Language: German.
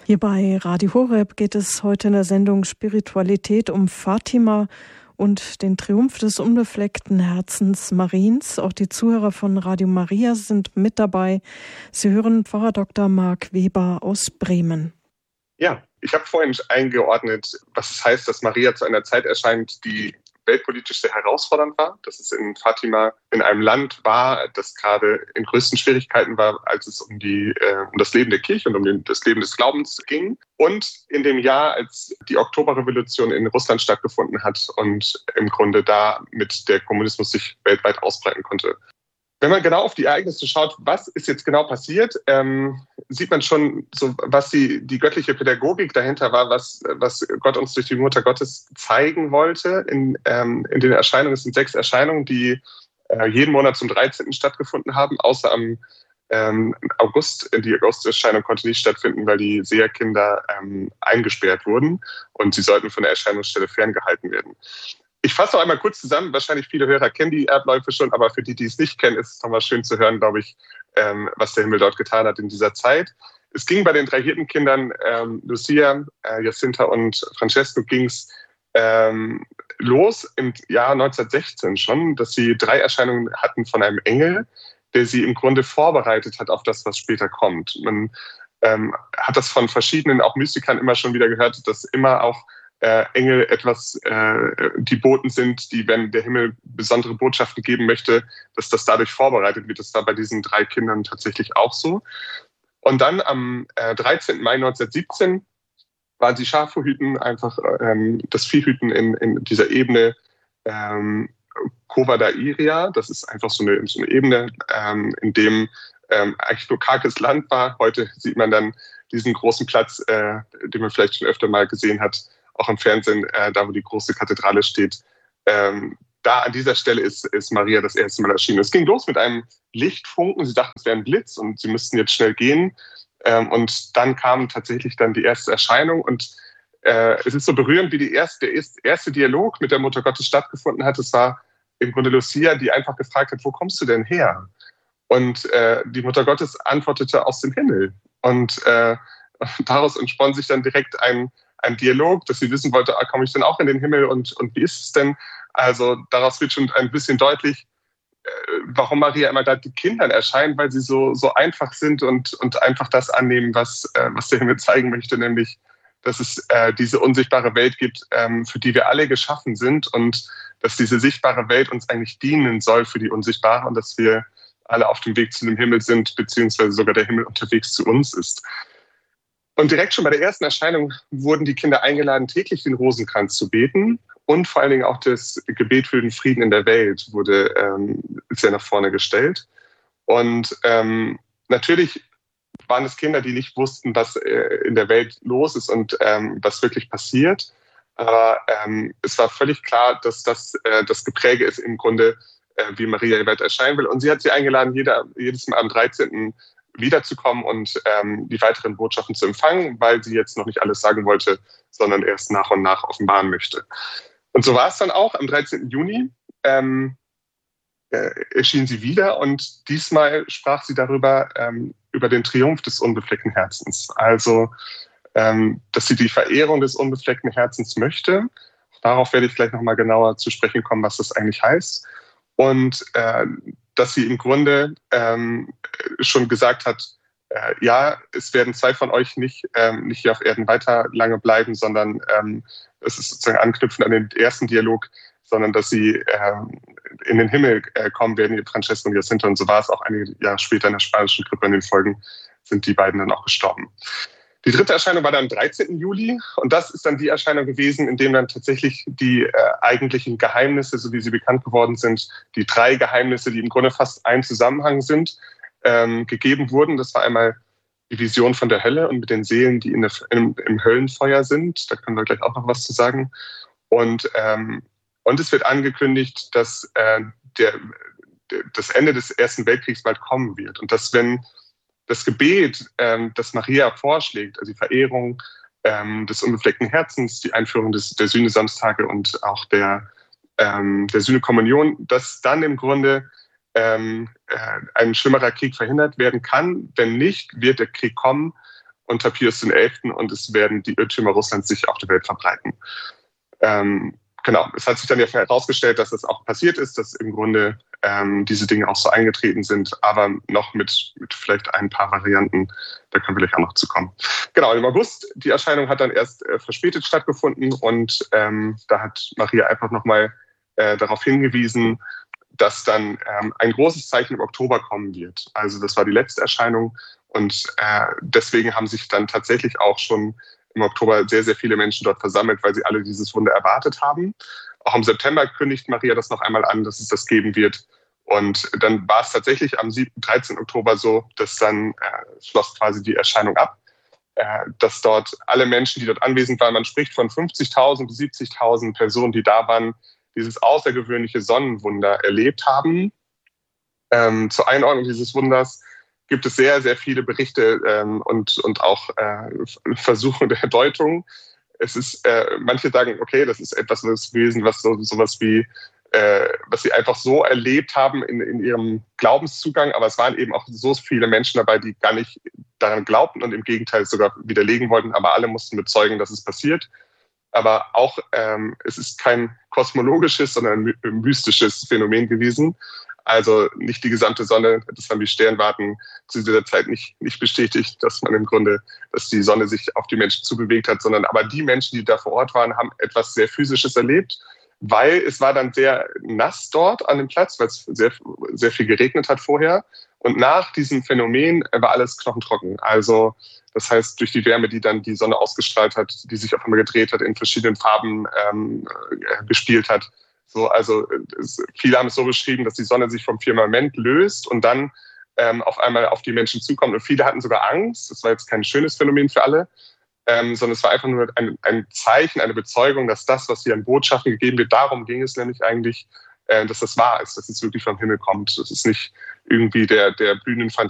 Hier bei Radio Horeb geht es heute in der Sendung Spiritualität um Fatima und den Triumph des unbefleckten Herzens Mariens. Auch die Zuhörer von Radio Maria sind mit dabei. Sie hören Pfarrer Dr. Marc Weber aus Bremen. Ja, ich habe vorhin eingeordnet, was es heißt, dass Maria zu einer Zeit erscheint, die weltpolitisch sehr herausfordernd war, dass es in Fatima in einem Land war, das gerade in größten Schwierigkeiten war, als es um das Leben der Kirche und um das Leben des Glaubens ging. Und in dem Jahr, als die Oktoberrevolution in Russland stattgefunden hat und im Grunde da mit der Kommunismus sich weltweit ausbreiten konnte. Wenn man genau auf die Ereignisse schaut, was ist jetzt genau passiert, sieht man schon, so, was die göttliche Pädagogik dahinter war, was Gott uns durch die Mutter Gottes zeigen wollte. In den Erscheinungen, es sind 6 Erscheinungen, die jeden Monat zum 13. stattgefunden haben, außer am August. Die August-Erscheinung konnte nicht stattfinden, weil die Seherkinder eingesperrt wurden und sie sollten von der Erscheinungsstelle ferngehalten werden. Ich fasse noch einmal kurz zusammen. Wahrscheinlich viele Hörer kennen die Abläufe schon, aber für die es nicht kennen, ist es nochmal schön zu hören, glaube ich, was der Himmel dort getan hat in dieser Zeit. Es ging bei den 3 Hirtenkindern, Lucia, Jacinta und Francesco, ging es los im Jahr 1916 schon, dass sie 3 Erscheinungen hatten von einem Engel, der sie im Grunde vorbereitet hat auf das, was später kommt. Man hat das von verschiedenen, auch Mystikern, immer schon wieder gehört, dass immer auch Engel etwas die Boten sind, die, wenn der Himmel besondere Botschaften geben möchte, dass das dadurch vorbereitet wird. Das war bei diesen 3 Kindern tatsächlich auch so. Und dann am 13. Mai 1917 waren sie Schafhüten, einfach das Viehhüten in dieser Ebene Cova da Iria. Das ist einfach so eine Ebene, in dem eigentlich nur karges Land war. Heute sieht man dann diesen großen Platz, den man vielleicht schon öfter mal gesehen hat, auch im Fernsehen, da wo die große Kathedrale steht. Da an dieser Stelle ist Maria das erste Mal erschienen. Es ging los mit einem Lichtfunken. Sie dachten, es wäre ein Blitz und sie müssten jetzt schnell gehen. Und dann kam tatsächlich dann die erste Erscheinung. Und es ist so berührend, wie der erste Dialog mit der Mutter Gottes stattgefunden hat. Es war im Grunde Lucia, die einfach gefragt hat, wo kommst du denn her? Und die Mutter Gottes antwortete aus dem Himmel. Und daraus entspann sich dann direkt ein Dialog, dass sie wissen wollte, komme ich denn auch in den Himmel und wie ist es denn? Also daraus wird schon ein bisschen deutlich, warum Maria immer da die Kindern erscheint, weil sie so einfach sind und einfach das annehmen, was der Himmel zeigen möchte, nämlich, dass es diese unsichtbare Welt gibt, für die wir alle geschaffen sind und dass diese sichtbare Welt uns eigentlich dienen soll für die unsichtbare und dass wir alle auf dem Weg zu dem Himmel sind, beziehungsweise sogar der Himmel unterwegs zu uns ist. Und direkt schon bei der ersten Erscheinung wurden die Kinder eingeladen, täglich den Rosenkranz zu beten. Und vor allen Dingen auch das Gebet für den Frieden in der Welt wurde sehr nach vorne gestellt. Und natürlich waren es Kinder, die nicht wussten, was in der Welt los ist und was wirklich passiert. Aber es war völlig klar, dass das Gepräge ist im Grunde, wie Maria die Welt erscheinen will. Und sie hat sie eingeladen, jedes Mal am 13. wiederzukommen und die weiteren Botschaften zu empfangen, weil sie jetzt noch nicht alles sagen wollte, sondern erst nach und nach offenbaren möchte. Und so war es dann auch. Am 13. Juni erschien sie wieder und diesmal sprach sie darüber, über den Triumph des unbefleckten Herzens. Also, dass sie die Verehrung des unbefleckten Herzens möchte. Darauf werde ich gleich nochmal genauer zu sprechen kommen, was das eigentlich heißt. Und dass sie im Grunde schon gesagt hat, ja, es werden 2 von euch nicht hier auf Erden weiter lange bleiben, sondern es ist sozusagen anknüpfend an den ersten Dialog, sondern dass sie in den Himmel kommen werden, Francesco und Jacinta. Und so war es auch einige Jahre später in der spanischen Grippe. In den Folgen sind die beiden dann auch gestorben. Die 3. Erscheinung war dann am 13. Juli und das ist dann die Erscheinung gewesen, in dem dann tatsächlich die eigentlichen Geheimnisse, so wie sie bekannt geworden sind, die 3 Geheimnisse, die im Grunde fast ein Zusammenhang sind, gegeben wurden. Das war einmal die Vision von der Hölle und mit den Seelen, die im Höllenfeuer sind. Da können wir gleich auch noch was zu sagen. Und es wird angekündigt, dass das Ende des Ersten Weltkriegs bald kommen wird und dass, wenn das Gebet, das Maria vorschlägt, also die Verehrung des unbefleckten Herzens, die Einführung der Sühnesamstage und auch der Sühnekommunion, dass dann im Grunde ein schlimmerer Krieg verhindert werden kann. Wenn nicht, wird der Krieg kommen unter Pius XI. Und es werden die Irrtümer Russlands sich auf der Welt verbreiten. Genau, es hat sich dann ja herausgestellt, dass das auch passiert ist, dass im Grunde diese Dinge auch so eingetreten sind, aber noch mit vielleicht ein paar Varianten, da können wir gleich auch noch zu kommen. Genau, im August, die Erscheinung hat dann erst verspätet stattgefunden und da hat Maria einfach nochmal darauf hingewiesen, dass dann ein großes Zeichen im Oktober kommen wird. Also das war die letzte Erscheinung und deswegen haben sich dann tatsächlich auch schon im Oktober sehr, sehr viele Menschen dort versammelt, weil sie alle dieses Wunder erwartet haben. Auch im September kündigt Maria das noch einmal an, dass es das geben wird. Und dann war es tatsächlich am 13. Oktober so, dass dann schloss quasi die Erscheinung ab, dass dort alle Menschen, die dort anwesend waren, man spricht von 50.000 bis 70.000 Personen, die da waren, dieses außergewöhnliche Sonnenwunder erlebt haben. Zur Einordnung dieses Wunders gibt es sehr, sehr viele Berichte und auch Versuche der Deutung. Es ist, manche sagen, okay, das ist etwas gewesen, was sowas wie, was sie einfach so erlebt haben in ihrem Glaubenszugang, aber es waren eben auch so viele Menschen dabei, die gar nicht daran glaubten und im Gegenteil sogar widerlegen wollten, aber alle mussten bezeugen, dass es passiert. Aber auch, es ist kein kosmologisches, sondern ein mystisches Phänomen gewesen. Also nicht die gesamte Sonne, das haben die Sternwarten zu dieser Zeit nicht bestätigt, dass die Sonne sich auf die Menschen zubewegt hat, sondern aber die Menschen, die da vor Ort waren, haben etwas sehr Physisches erlebt, weil es war dann sehr nass dort an dem Platz, weil es sehr, sehr viel geregnet hat vorher. Und nach diesem Phänomen war alles knochentrocken. Also das heißt, durch die Wärme, die dann die Sonne ausgestrahlt hat, die sich auf einmal gedreht hat, in verschiedenen Farben gespielt hat. So, also viele haben es so beschrieben, dass die Sonne sich vom Firmament löst und dann auf einmal auf die Menschen zukommt. Und viele hatten sogar Angst. Das war jetzt kein schönes Phänomen für alle, sondern es war einfach nur ein Zeichen, eine Bezeugung, dass das, was hier an Botschaften gegeben wird, darum ging es nämlich eigentlich, dass das wahr ist, dass es wirklich vom Himmel kommt. Das ist nicht irgendwie der Bühnenfantasie